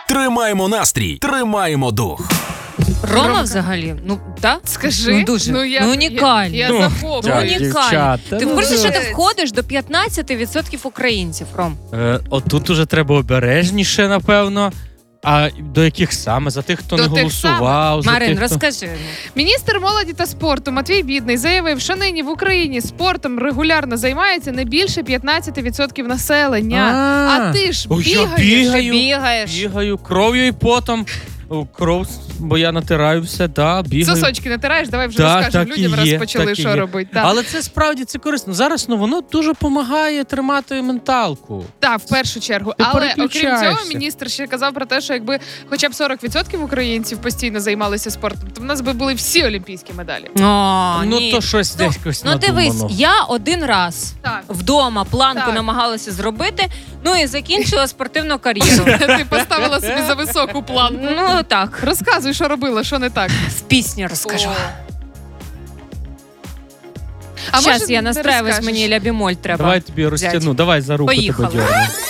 Тримаємо настрій, тримаємо дух. Рома взагалі, так? Скажи. Дуже. Я унікальний. Я захоплююсь. Унікальний. Ти в курсі, що ти Молодець. входиш до 15% українців, Ром? Отут уже треба обережніше, напевно. А до яких саме? За тих, хто До не тих голосував? За Марин, тих, хто... розкажи. Міністр молоді та спорту Матвій Бідний заявив, що нині в Україні спортом регулярно займається не більше 15% населення. А ти ж Ой, я бігаєш. бігаю. Бігаю кров'ю і потом. Кров, бо я натираю все, бігаю. Сосочки натираєш, давай вже Так, розкажемо так людям, і раз є, почали, так і що є. робити. Але це справді це корисно. Зараз воно дуже допомагає тримати менталку. Так, в першу чергу. Ти Але окрім цього, переключаєшся. міністр ще казав про те, що якби хоча б 40% українців постійно займалися спортом, то в нас би були всі олімпійські медалі. Ні. То щось десь якось Дивись, надумано. я один раз Так. вдома планку Так. намагалася зробити, і закінчила спортивну кар'єру. Ти поставила собі за високу планку. Так, Розказуй, що робила, що не так. в пісні розкажу. А Зараз може, я не настраюсь, розкажеш? мені ля-бемоль треба. Давай тобі розтягну, давай за руку Поїхали. тебе дьорну.